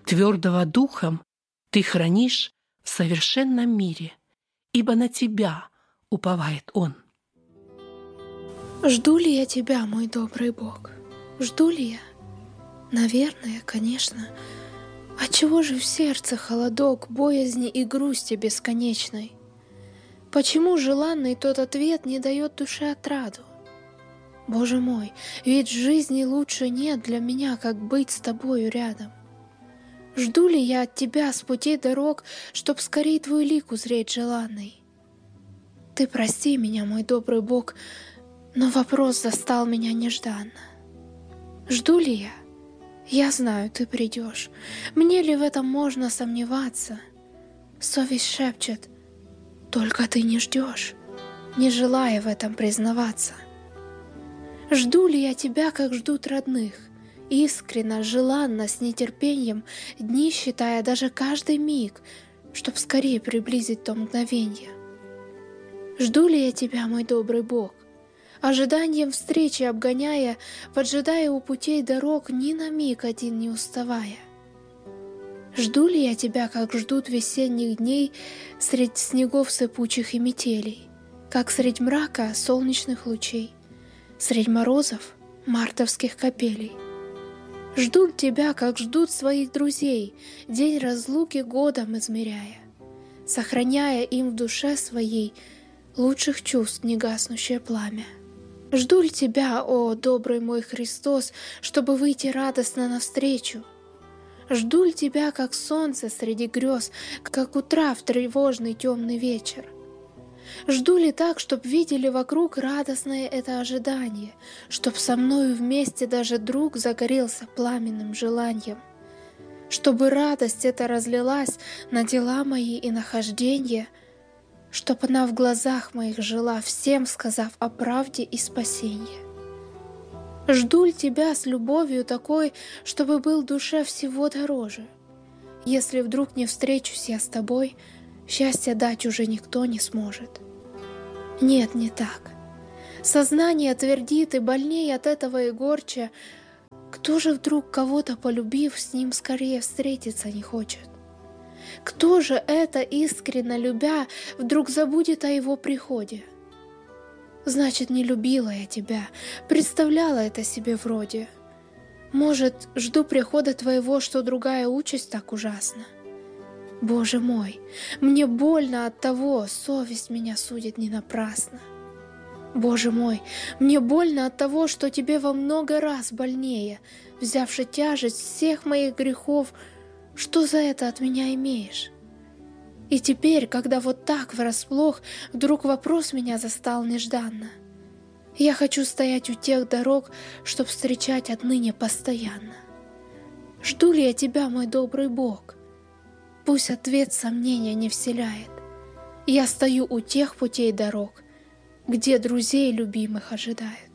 Твердого духом ты хранишь в совершенном мире, ибо на тебя уповает он. Жду ли я тебя, мой добрый Бог? Жду ли я? Наверное, конечно. Отчего же в сердце холодок, боязни и грусти бесконечной? Почему желанный тот ответ не дает душе отраду? Боже мой, ведь в жизни лучше нет для меня, как быть с тобою рядом. Жду ли я от тебя с путей дорог, чтоб скорей твой лик узреть желанный? Ты прости меня, мой добрый Бог, но вопрос застал меня нежданно. Жду ли я? Я знаю, ты придешь. Мне ли в этом можно сомневаться? Совесть шепчет: только ты не ждешь, не желая в этом признаваться. Жду ли я тебя, как ждут родных, искренно, желанно, с нетерпением, дни считая даже каждый миг, чтоб скорее приблизить то мгновенье? Жду ли я тебя, мой добрый Бог, ожиданием встречи обгоняя, поджидая у путей дорог, ни на миг один не уставая? Жду ли я тебя, как ждут весенних дней средь снегов сыпучих и метелей, как средь мрака солнечных лучей, средь морозов мартовских капелей? Жду тебя, как ждут своих друзей, день разлуки годом измеряя, сохраняя им в душе своей лучших чувств негаснущее пламя. Жду ли тебя, о добрый мой Христос, чтобы выйти радостно навстречу? Жду ли тебя, как солнце среди грез, как утра в тревожный темный вечер? Жду ли так, чтоб видели вокруг радостное это ожидание, чтоб со мною вместе даже друг загорелся пламенным желанием, чтобы радость эта разлилась на дела мои и нахождения, чтоб она в глазах моих жила, всем сказав о правде и спасении? Жду ли тебя с любовью такой, чтобы был душе всего дороже? Если вдруг не встречусь я с тобой, счастья дать уже никто не сможет. Нет, не так. Сознание твердит, и больнее от этого и горче. Кто же вдруг, кого-то полюбив, с ним скорее встретиться не хочет? Кто же это, искренно любя, вдруг забудет о его приходе? Значит, не любила я тебя, представляла это себе вроде. Может, жду прихода твоего, что другая участь так ужасна? Боже мой, мне больно от того, совесть меня судит не напрасно. Боже мой, мне больно от того, что тебе во много раз больнее, взявши тяжесть всех моих грехов, что за это от меня имеешь? И теперь, когда вот так врасплох, вдруг вопрос меня застал нежданно. Я хочу стоять у тех дорог, чтоб встречать отныне постоянно. Жду ли я тебя, мой добрый Бог? Пусть ответ сомнения не вселяет. Я стою у тех путей дорог, где друзей любимых ожидают.